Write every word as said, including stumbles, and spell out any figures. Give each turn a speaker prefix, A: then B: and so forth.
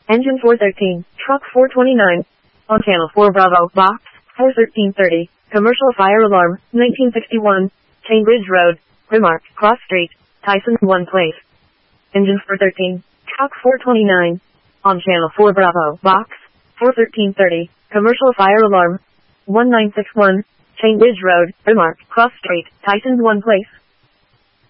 A: Engine four thirteen, truck four twenty-nine. On channel four Bravo, box, four thirteen thirty. Commercial fire alarm, nineteen sixty-one. Cambridge Road, Remark, Cross Street, Tyson, one place. Engine four thirteen, truck four twenty-nine. On channel four Bravo, box, four thirteen thirty. Commercial fire alarm, one nine six one. Cambridge Road, Remark, Cross Street, Tyson, one place.